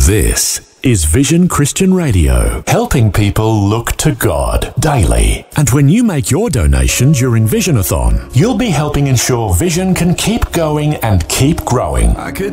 This is Vision Christian Radio, helping people look to God daily. And when you make your donation during Visionathon, you'll be helping ensure Vision can keep going and keep growing.